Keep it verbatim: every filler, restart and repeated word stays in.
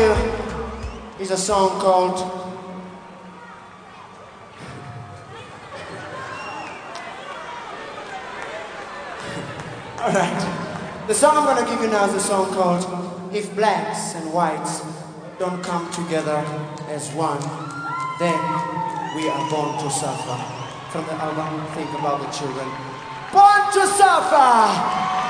you is a song called Alright. The song I'm gonna give you now is a song called If Blacks and Whites Don't Come Together as One, Then We Are Born to Suffer. From the album Think About the Children. Born to Suffer!